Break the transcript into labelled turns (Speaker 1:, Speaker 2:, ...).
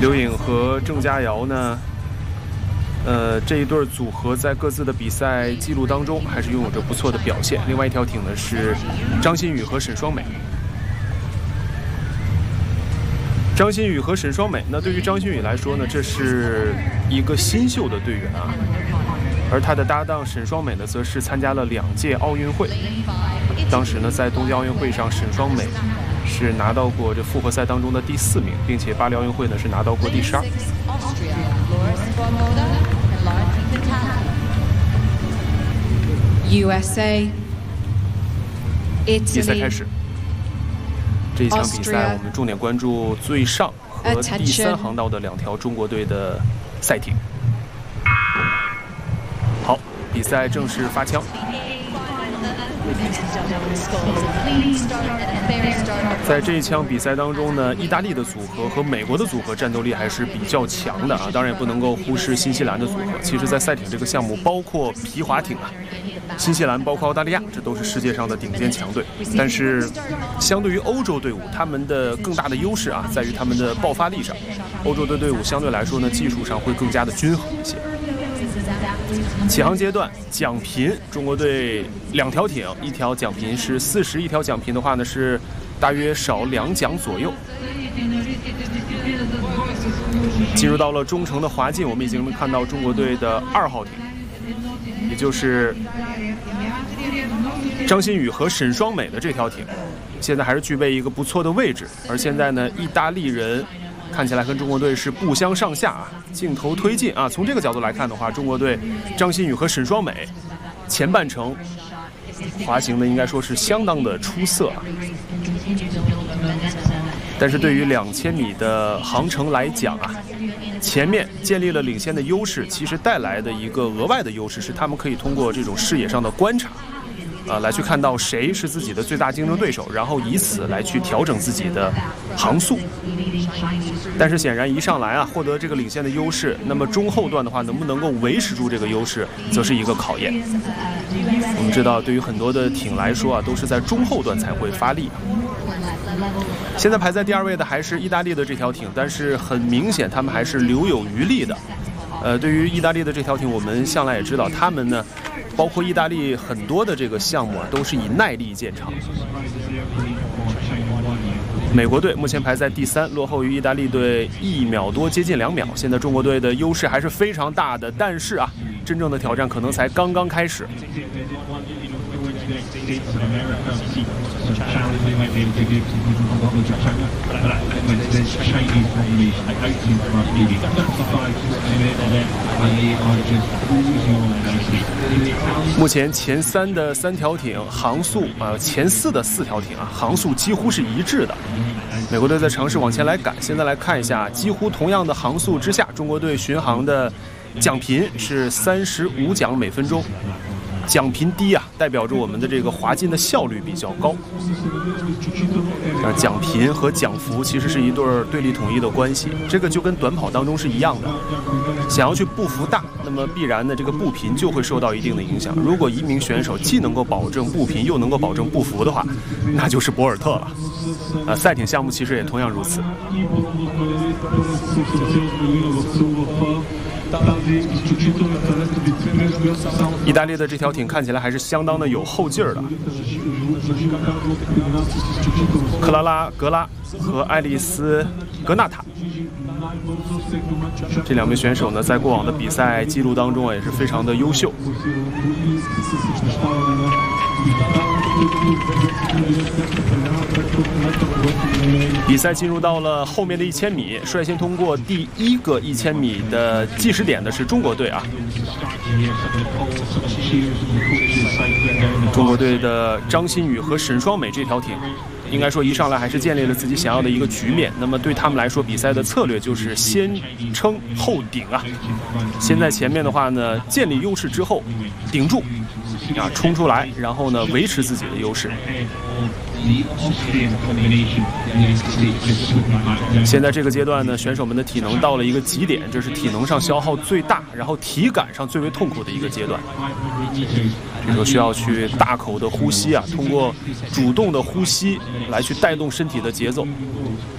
Speaker 1: 刘颖和郑佳瑶呢，这一对组合在各自的比赛记录当中还是拥有着不错的表现。另外一条艇呢是张馨予和沈双美。张馨予和沈双美，那对于张馨予来说呢，这是一个新秀的队员啊，而他的搭档沈双美呢，则是参加了2届奥运会。当时呢，在东京奥运会上，沈双美是拿到过这复活赛当中的第4名，并且巴黎奥运会呢是拿到过第12。
Speaker 2: USA，
Speaker 1: 比赛开始。这一场比赛，我们重点关注最上和第3航道的2条中国队的赛艇。好，比赛正式发枪。在这一枪比赛当中呢，意大利的组合和美国的组合战斗力还是比较强的啊，当然也不能够忽视新西兰的组合。其实，在赛艇这个项目，包括皮划艇啊，新西兰包括澳大利亚，这都是世界上的顶尖强队。但是，相对于欧洲队伍，他们的更大的优势啊，在于他们的爆发力上。欧洲的队伍相对来说呢，技术上会更加的均衡一些。起航阶段，奖品，中国队2条艇，1条奖品是40，1条奖品的话呢是大约少2奖左右。进入到了中程的滑进，我们已经能看到中国队的2号艇，也就是张馨予和沈双美的这条艇，现在还是具备一个不错的位置。而现在呢，意大利人看起来跟中国队是不相上下啊，镜头推进啊。从这个角度来看的话，中国队张馨予和沈双美前半程滑行的应该说是相当的出色啊。但是对于2000米的航程来讲啊，前面建立了领先的优势，其实带来的一个额外的优势是他们可以通过这种视野上的观察来去看到谁是自己的最大竞争对手，然后以此来去调整自己的航速。但是显然一上来啊，获得这个领先的优势，那么中后段的话，能不能够维持住这个优势，则是一个考验。我们知道，对于很多的艇来说啊，都是在中后段才会发力。现在排在第2位的还是意大利的这条艇，但是很明显他们还是留有余力的。对于意大利的这条艇，我们向来也知道，他们呢，包括意大利很多的这个项目啊，都是以耐力见长。美国队目前排在第3，落后于意大利队1秒多，接近2秒。现在中国队的优势还是非常大的，但是啊，真正的挑战可能才刚刚开始。目前前3的3条艇航速前4的4条艇啊，航速几乎是一致的。美国队在尝试往前来赶。现在来看一下，几乎同样的航速之下，中国队巡航的奖频是35桨每分钟。奖频低啊，代表着我们的这个滑进的效率比较高。奖频和奖幅其实是一对对立统一的关系，这个就跟短跑当中是一样的。想要去步幅大，那么必然的这个步频就会受到一定的影响。如果一名选手既能够保证步频，又能够保证步幅的话，那就是博尔特了。赛艇项目其实也同样如此。意大利的这条艇看起来还是相当的有后劲儿的。克拉拉·格拉和爱丽丝·格纳塔这2名选手呢，在过往的比赛记录当中也是非常的优秀。比赛进入到了后面的1000米，率先通过第1个1000米的计时点的是中国队啊。中国队的张馨予和沈双美这条艇，应该说一上来还是建立了自己想要的一个局面。那么对他们来说，比赛的策略就是先撑后顶啊。先在前面的话呢，建立优势之后，顶住啊，冲出来，然后呢，维持自己的优势。现在这个阶段呢，选手们的体能到了一个极点，这是体能上消耗最大，然后体感上最为痛苦的一个阶段。这时候需要去大口的呼吸啊，通过主动的呼吸来去带动身体的节奏。